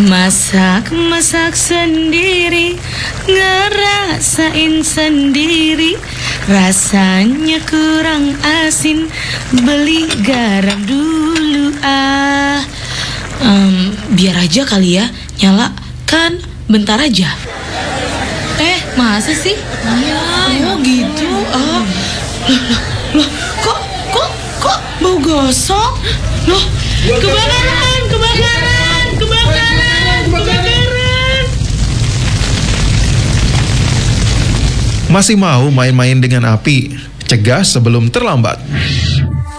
Masak sendiri, ngerasain sendiri, rasanya kurang asin, beli garam dulu biar aja kali ya, nyala kan bentar aja. Masa sih? Oh gitu. Loh, kok bau gosong? Loh, kebakaran. Masih mau main-main dengan api? Cegah sebelum terlambat.